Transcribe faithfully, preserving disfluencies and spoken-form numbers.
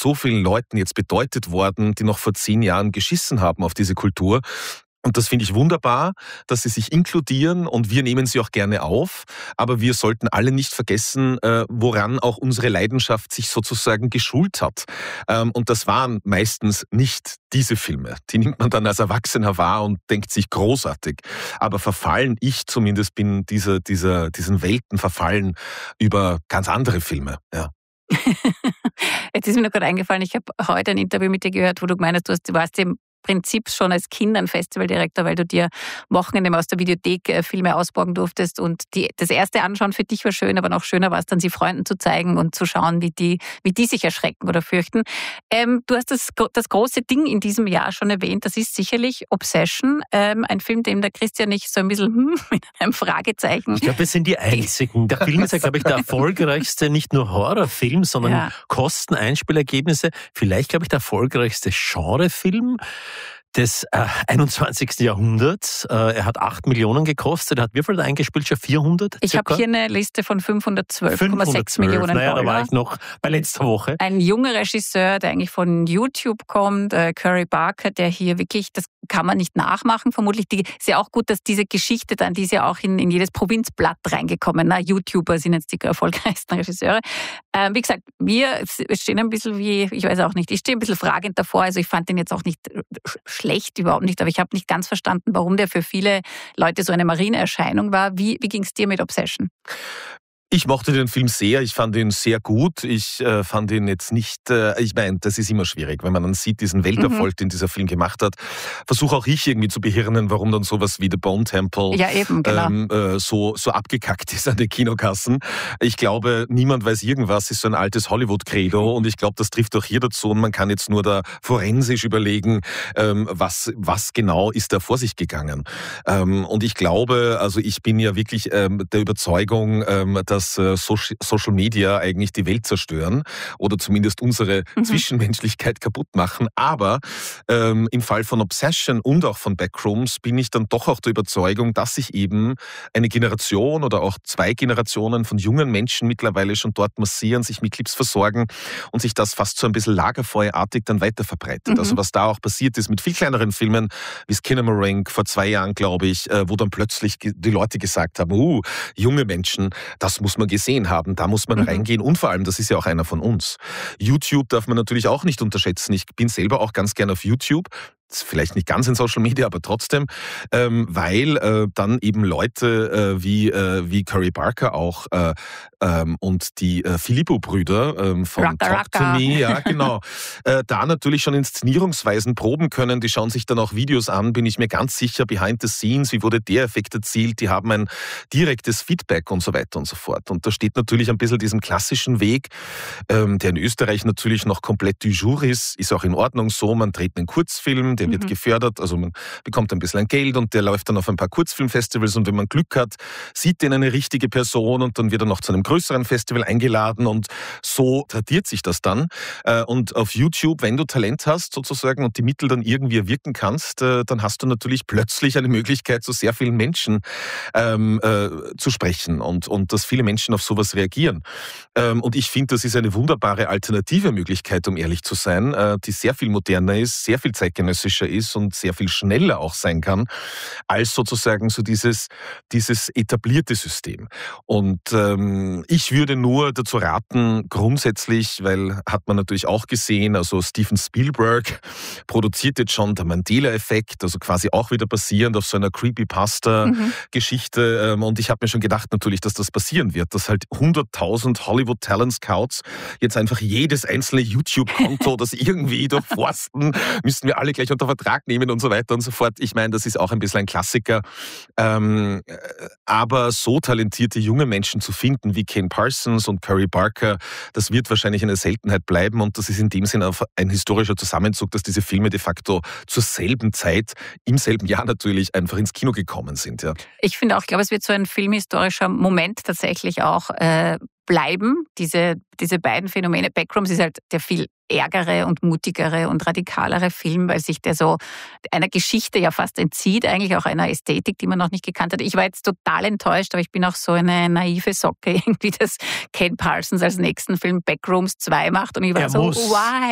so vielen Leuten jetzt bedeutet worden, die noch vor zehn Jahren geschissen haben auf diese Kultur. Und das finde ich wunderbar, dass sie sich inkludieren und wir nehmen sie auch gerne auf. Aber wir sollten alle nicht vergessen, woran auch unsere Leidenschaft sich sozusagen geschult hat. Und das waren meistens nicht diese Filme. Die nimmt man dann als Erwachsener wahr und denkt sich großartig. Aber verfallen, ich zumindest bin dieser, dieser, diesen Welten verfallen über ganz andere Filme. Ja. Jetzt ist mir noch gerade eingefallen, ich habe heute ein Interview mit dir gehört, wo du gemeint hast, du, hast, du warst im Prinzip schon als Kind ein Festivaldirektor, weil du dir Wochenende aus der Videothek Filme ausborgen durftest und die, das erste Anschauen für dich war schön, aber noch schöner war es dann, sie Freunden zu zeigen und zu schauen, wie die, wie die sich erschrecken oder fürchten. Ähm, du hast das, das große Ding in diesem Jahr schon erwähnt, das ist sicherlich Obsession, ähm, ein Film, dem der Christian nicht so ein bisschen hm, mit einem Fragezeichen... Ich glaube, wir sind die Einzigen. Der Film ist ja, glaube ich, der erfolgreichste, nicht nur Horrorfilm, sondern ja. Kosten, Einspielergebnisse, vielleicht, glaube ich, der erfolgreichste Genrefilm des äh, einundzwanzigsten Jahrhunderts. Äh, er hat acht Millionen gekostet. Er hat wie viel eingespielt? Schon vierhundert? Ich habe hier eine Liste von fünfhundertzwölf Komma sechs Millionen naja, Dollar. Da war ich noch bei letzter Woche. Ein junger Regisseur, der eigentlich von YouTube kommt, äh, Curry Barker, der hier wirklich, das kann man nicht nachmachen, vermutlich. Die, ist ja auch gut, dass diese Geschichte dann, die ist ja auch in, in jedes Provinzblatt reingekommen. Na, YouTuber sind jetzt die erfolgreichsten Regisseure. Ähm, wie gesagt, wir stehen ein bisschen wie, ich weiß auch nicht, ich stehe ein bisschen fragend davor. Also ich fand den jetzt auch nicht schlecht, überhaupt nicht, aber ich habe nicht ganz verstanden, warum der für viele Leute so eine Marienerscheinung war. Wie, wie ging es dir mit Obsession? Ich mochte den Film sehr, ich fand ihn sehr gut. Ich äh, fand ihn jetzt nicht, äh, ich meine, das ist immer schwierig, wenn man dann sieht, diesen Welterfolg, mhm. den dieser Film gemacht hat. Versuche auch ich irgendwie zu behirnen, warum dann sowas wie The Bone Temple ja, eben, genau. ähm, äh, so, so abgekackt ist an den Kinokassen. Ich glaube, niemand weiß irgendwas, ist so ein altes Hollywood-Credo und ich glaube, das trifft auch hier dazu und man kann jetzt nur da forensisch überlegen, ähm, was, was genau ist da vor sich gegangen. Ähm, und ich glaube, also ich bin ja wirklich ähm, der Überzeugung, ähm, dass Social Media eigentlich die Welt zerstören oder zumindest unsere mhm. Zwischenmenschlichkeit kaputt machen. Aber ähm, im Fall von Obsession und auch von Backrooms bin ich dann doch auch der Überzeugung, dass sich eben eine Generation oder auch zwei Generationen von jungen Menschen mittlerweile schon dort massieren, sich mit Clips versorgen und sich das fast so ein bisschen lagerfeuerartig dann weiterverbreitet. Mhm. Also was da auch passiert ist mit viel kleineren Filmen wie Skinamarink vor zwei Jahren, glaube ich, wo dann plötzlich die Leute gesagt haben, uh, junge Menschen, das muss man gesehen haben, da muss man mhm. reingehen und vor allem, das ist ja auch einer von uns. YouTube darf man natürlich auch nicht unterschätzen. Ich bin selber auch ganz gerne auf YouTube. Vielleicht nicht ganz in Social Media, aber trotzdem, ähm, weil äh, dann eben Leute äh, wie, äh, wie Curry Barker auch äh, ähm, und die äh, Filippo-Brüder ähm, von Raka, Talk Raka. to Me, ja genau, äh, da natürlich schon Inszenierungsweisen proben können. Die schauen sich dann auch Videos an, bin ich mir ganz sicher, behind the scenes, wie wurde der Effekt erzielt, die haben ein direktes Feedback und so weiter und so fort. Und da steht natürlich ein bisschen diesem klassischen Weg, ähm, der in Österreich natürlich noch komplett du jour ist, ist auch in Ordnung so, man dreht einen Kurzfilm, der wird mhm. gefördert, also man bekommt ein bisschen Geld und der läuft dann auf ein paar Kurzfilmfestivals und wenn man Glück hat, sieht den eine richtige Person und dann wird er noch zu einem größeren Festival eingeladen und so tradiert sich das dann. Und auf YouTube, wenn du Talent hast sozusagen und die Mittel dann irgendwie wirken kannst, dann hast du natürlich plötzlich eine Möglichkeit, zu sehr vielen Menschen ähm, äh, zu sprechen und, und dass viele Menschen auf sowas reagieren. Ähm, und ich finde, das ist eine wunderbare alternative Möglichkeit, um ehrlich zu sein, äh, die sehr viel moderner ist, sehr viel zeitgenössischer ist und sehr viel schneller auch sein kann, als sozusagen so dieses, dieses etablierte System. Und ähm, ich würde nur dazu raten, grundsätzlich, weil hat man natürlich auch gesehen, also Steven Spielberg produziert jetzt schon der Mandela-Effekt, also quasi auch wieder basierend auf so einer Creepypasta-Geschichte. Mhm. Und ich habe mir schon gedacht natürlich, dass das passieren wird, dass halt hunderttausend Hollywood-Talent-Scouts jetzt einfach jedes einzelne YouTube-Konto, das irgendwie durchforsten, müssten wir alle gleich unter Vertrag nehmen und so weiter und so fort. Ich meine, das ist auch ein bisschen ein Klassiker. Ähm, aber so talentierte junge Menschen zu finden wie Ken Parsons und Curry Barker, das wird wahrscheinlich eine Seltenheit bleiben und das ist in dem Sinne ein historischer Zusammenzug, dass diese Filme de facto zur selben Zeit, im selben Jahr natürlich, einfach ins Kino gekommen sind. Ja. Ich finde auch, ich glaube, es wird so ein filmhistorischer Moment tatsächlich auch äh, bleiben. Diese, diese beiden Phänomene. Backrooms ist halt der viel ärgere und mutigere und radikalere Film, weil sich der so einer Geschichte ja fast entzieht, eigentlich auch einer Ästhetik, die man noch nicht gekannt hat. Ich war jetzt total enttäuscht, aber ich bin auch so eine naive Socke, irgendwie, dass Ken Parsons als nächsten Film Backrooms zwei macht und ich war er so, muss. why?